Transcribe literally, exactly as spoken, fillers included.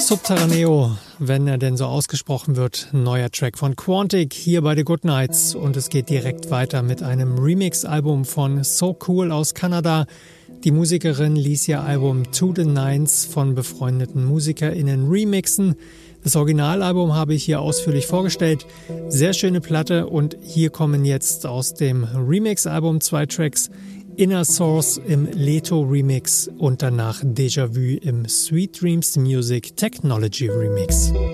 Subterraneo, wenn er denn so ausgesprochen wird. Neuer Track von Quantic hier bei The Goodnights. Und es geht direkt weiter mit einem Remix-Album von So Cool aus Kanada. Die Musikerin ließ ihr Album To The Nines von befreundeten MusikerInnen remixen. Das Originalalbum habe ich hier ausführlich vorgestellt. Sehr schöne Platte und hier kommen jetzt aus dem Remix-Album zwei Tracks. Inner Source im Leto Remix und danach Déjà Vu im Sweet Dreams Music Technology Remix.